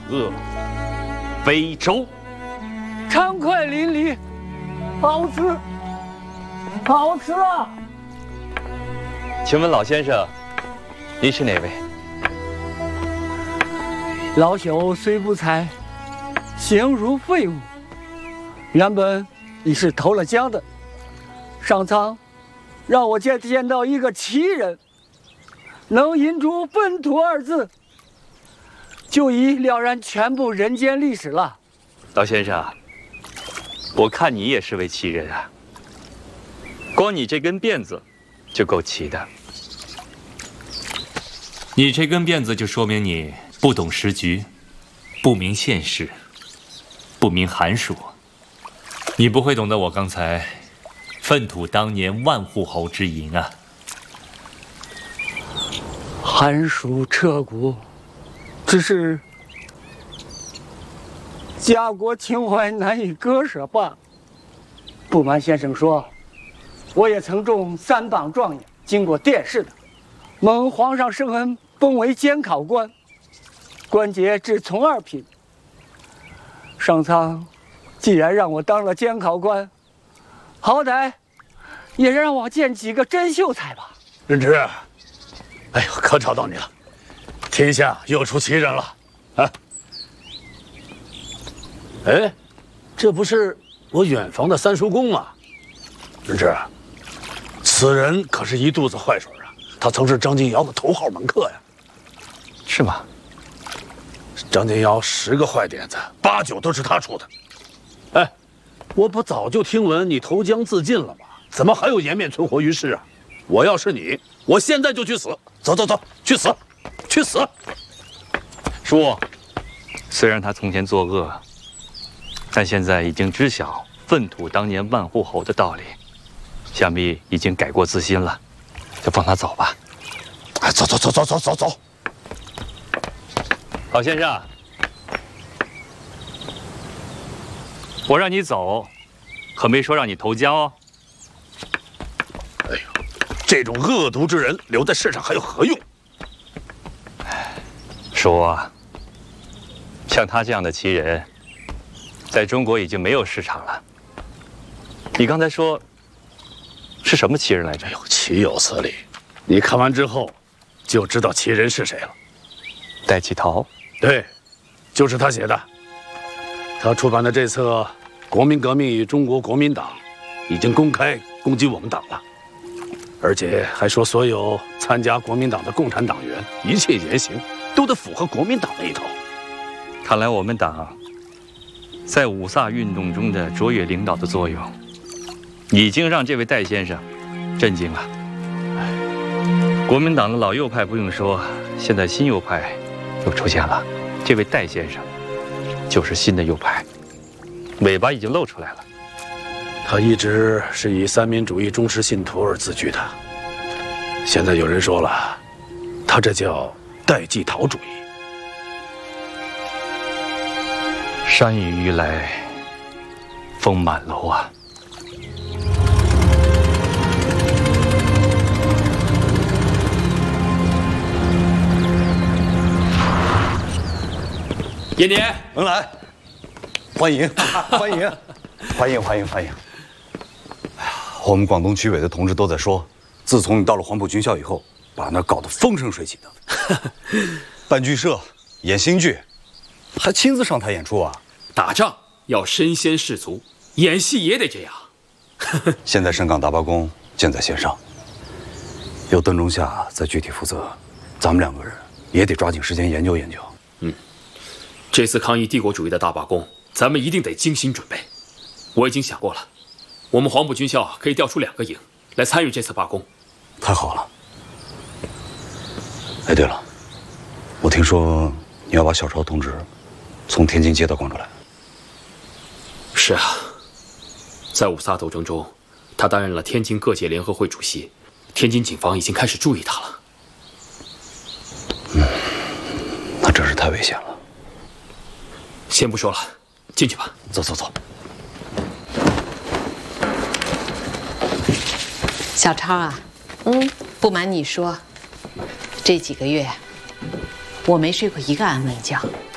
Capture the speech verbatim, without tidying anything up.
恶，非周。 畅快淋漓，好吃，好吃了。 请问老先生，您是哪位？ 老朽虽不才，形如废物。原本你是投了江的，上苍让我见见到一个奇人，能引出粪土二字，就已了然全部人间历史了。 老先生，我看你也是位奇人啊，光你这根辫子就够奇的。 你这根辫子就说明你不懂时局，不明现实，不明寒暑。你不会懂得我刚才粪土当年万户侯之淫啊！ 寒暑彻骨，只是家国情怀难以割舍罢。不瞒先生说，我也曾中三榜状元，经过殿试的，蒙皇上圣恩，封为监考官，官阶至从二品。上苍既然让我当了监考官，好歹也让我见几个真秀才吧。 任之，哎呦，可找到你了，天下又出奇人了啊！哎，这不是我远房的三叔公吗？任之，此人可是一肚子坏水啊！他曾是张金尧的头号门客呀。 是吗？ 张金尧十个坏点子，八九都是他出的。哎，我不早就听闻你投江自尽了吗？怎么还有颜面存活于世啊？我要是你，我现在就去死！走走走，去死，去死！ 叔，虽然他从前作恶，但现在已经知晓粪土当年万户侯的道理，想必已经改过自新了，就放他走吧。 哎，走走走走走走走。 老先生，我让你走，可没说让你投江哦。 哎呦，这种恶毒之人留在世上还有何用？ 叔啊，像他这样的奇人，在中国已经没有市场了。你刚才说是什么奇人来着？ 哎呦，岂有此理！你看完之后就知道奇人是谁了。 戴季陶。 对，就是他写的。他出版的这册《国民革命与中国国民党》，已经公开攻击我们党了，而且还说所有参加国民党的共产党员一切言行都得符合国民党那一套。 看来我们党在五卅运动中的卓越领导的作用，已经让这位戴先生震惊了。国民党的老右派不用说，现在新右派又出现了。这位戴先生就是新的右派，尾巴已经露出来了。 他一直是以三民主义忠实信徒而自居的，现在有人说了，他这叫戴季陶主义。 山雨欲来风满楼啊！ 延年， 能来，欢迎，欢迎，欢迎，欢迎，欢迎！哎呀，我们广东区委的同志都在说，自从你到了黄埔军校以后，把那搞得风生水起的。办剧社，演新剧，还亲自上台演出啊！ 打仗要身先士卒，演戏也得这样。 现在深港大罢工箭在弦上，由邓中夏在具体负责，咱们两个人也得抓紧时间研究研究。 嗯。这次抗议帝国主义的大罢工，咱们一定得精心准备。我已经想过了，我们黄埔军校可以调出两个营来参与这次罢工。 太好了！哎，对了，我听说你要把小超同志从天津街道赶出来。 是啊，在五卅斗争中，他担任了天津各界联合会主席，天津警方已经开始注意他了。 嗯，那真是太危险了。 先不说了，进去吧。 走走走。 小超啊，嗯，不瞒你说，这几个月我没睡过一个安稳觉。